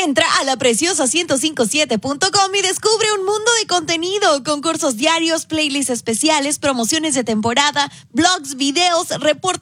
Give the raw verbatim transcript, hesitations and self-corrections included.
Entra a la preciosa ciento cincuenta y siete punto com y descubre un mundo de contenido, concursos diarios, playlists especiales, promociones de temporada, blogs, videos, reportes